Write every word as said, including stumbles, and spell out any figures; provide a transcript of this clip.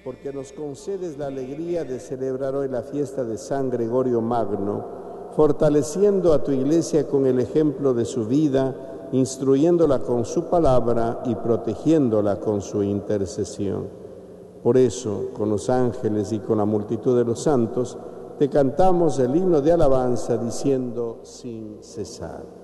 porque nos concedes la alegría de celebrar hoy la fiesta de San Gregorio Magno, fortaleciendo a tu Iglesia con el ejemplo de su vida, instruyéndola con su palabra y protegiéndola con su intercesión. Por eso, con los ángeles y con la multitud de los santos, te cantamos el himno de alabanza diciendo sin cesar.